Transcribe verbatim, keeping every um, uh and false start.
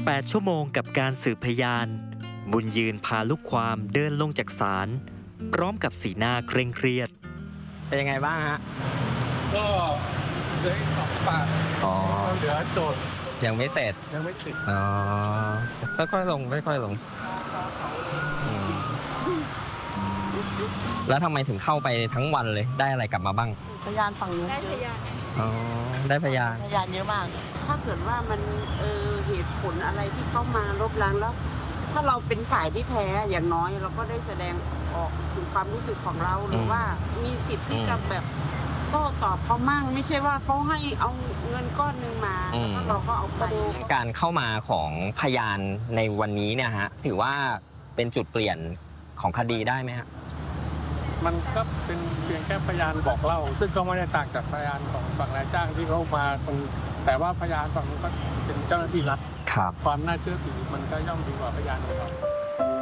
แปด ชั่วโมงกับการสืบพยานบุญยืนพาลูกความเดินลงจากศาลพร้อมกับสีหน้าเคร่งเครียดเป็นยังไงบ้างฮะก็เหลืออีกสองปากอ๋อเหลือโจทย์ยังไม่เสร็จยังไม่ติดอ๋อค่อยๆลงค่อยๆลงแล้วทำไมถึงเข้าไปทั้งวันเลยได้อะไรกลับมาบ้างพยานฝั่งนู้นได้พยานอ๋อได้พยานพยานเยอะมากถ้าเกิดว่ามันเออเหตุผลอะไรที่เขามาลบล้างแล้วถ้าเราเป็นฝ่ายที่แพ้อย่างน้อยเราก็ได้แสดงออกถึงความรู้สึกของเราหรือว่ามีสิทธิ์ที่จะแบบโต้ตอบเขามั่งไม่ใช่ว่าเขาให้เอาเงินก้อนหนึ่งมาแล้วเราก็เอาไปการเข้ามาของพยานในวันนี้เนี่ยฮะถือว่าเป็นจุดเปลี่ยนของคดีได้ไหมฮะมันก็เป็นเพียงแค่พยานบอกเล่าซึ่งก็ไม่ได้ต่างจากพยานของฝั่งนายจ้างที่เขามาแต่ว่าพยานฝั่งนู้นก็เป็นเจ้าหน้าที่รัฐความน่าเชื่อถือมันก็ย่อมดีกว่าพยานของเรา